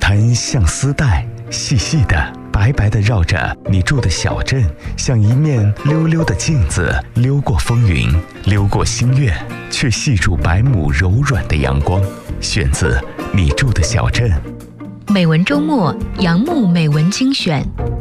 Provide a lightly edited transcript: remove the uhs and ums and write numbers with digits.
滩像丝带，细细的白白的绕着你住的小镇，像一面溜溜的镜子，溜过风云，溜过心愿，却系住百亩柔软的阳光。选自你住的小镇。 美文周末，杨牧美文精选。